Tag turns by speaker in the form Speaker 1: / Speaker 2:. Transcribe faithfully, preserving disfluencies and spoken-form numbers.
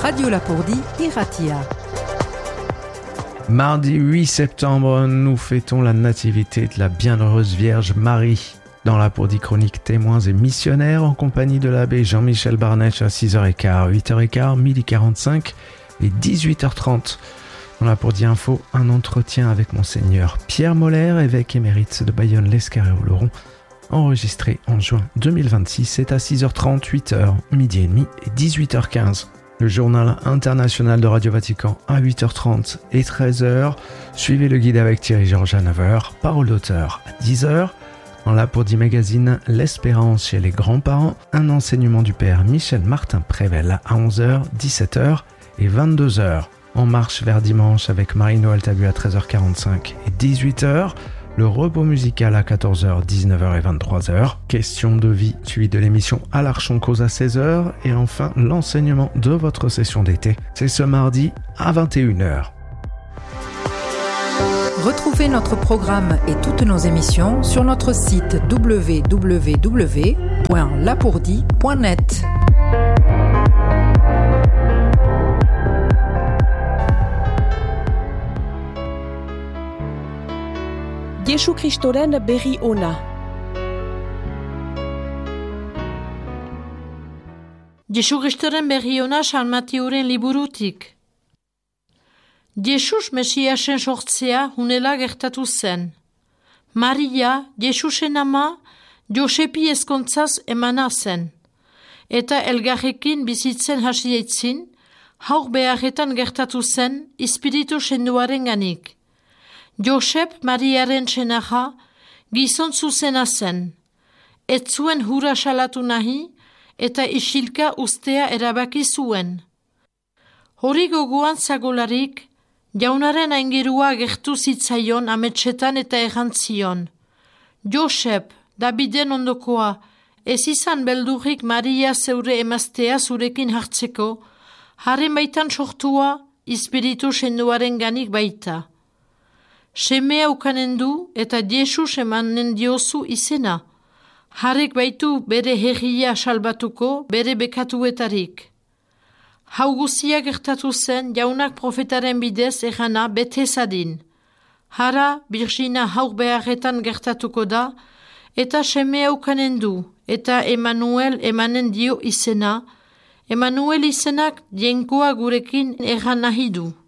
Speaker 1: Radio Lapordie Iratia.
Speaker 2: Mardi huit septembre, nous fêtons la nativité de la bienheureuse Vierge Marie. Dans Lapordie Chronique Témoins et Missionnaires, en compagnie de l'abbé Jean-Michel Barnech à six heures quinze, huit heures quinze, midi quarante-cinq et dix-huit heures trente. Dans Lapordie Info, un entretien avec Monseigneur Pierre Moller, évêque émérite de Bayonne-l'Escarré-Oloron, enregistré en juin deux mille vingt-six. C'est à six heures trente, huit heures, midi et demi et dix-huit heures quinze. Le journal international de Radio Vatican à huit heures trente et treize heures. Suivez le guide avec Thierry Georges à neuf heures. Parole d'auteur à dix heures. Dans Lapordie Magazine, l'espérance chez les grands-parents. Un enseignement du père Michel Martin Prével à onze heures, dix-sept heures et vingt-deux heures. En marche vers dimanche avec Marie-Noël Tabu à treize heures quarante-cinq et dix-huit heures. Le repos musical à quatorze heures, dix-neuf heures et vingt-trois heures. Question de vie, suivi de l'émission À l'Archon Cause à seize heures. Et enfin, l'enseignement de votre session d'été. C'est ce mardi à vingt et une heures.
Speaker 1: Retrouvez notre programme et toutes nos émissions sur notre site w w w point lapordie point net.
Speaker 3: Jesu Kristoren berri ona.
Speaker 4: Jesu Kristoren berri ona San Mateuren liburutik. Jesus Mesiasen sortzea hunela gertatu zen. Maria, Jesusen ama, Josepi ezkontzaz emana zen. Eta elgarrekin bizitzen hasi eitzin, haur beharretan gertatu zen, Espiritu senduaren ganik. Josep Mariaren senaja gizon zuzena zen. Ez zuen hura salatu nahi eta isilka ustea erabaki zuen. Hori gogoan zagolarik, jaunaren aingerua gertu zitzaion ametsetan eta errantzion. Josep, Daviden ondokoa, ez izan beldurrik Maria zeure emaztea zurekin hartzeko, haren baitan sortua, Espiritu senduaren ganik baita. Semea ukanen du eta Jesus emanen diozu izena. Harek baitu bere herria salbatuko bere bekatuetarik. Hau guzia gertatu zen jaunak profetaren bidez egana bete zadin. Hara Birgina haur beharretan gertatuko da eta semea ukanen du eta Emanuel emanen dio izena. Emanuel izenak jenkoa gurekin egan nahi du.